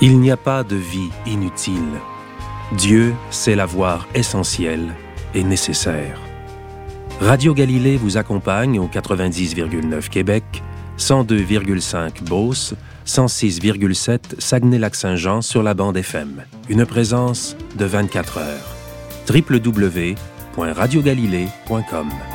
Il n'y a pas de vie inutile. Dieu sait la voir essentielle et nécessaire. Radio Galilée vous accompagne au 90,9 Québec, 102,5 Beauce, 106,7 Saguenay-Lac-Saint-Jean sur la bande FM. Une présence de 24 heures. www.radiogalilée.com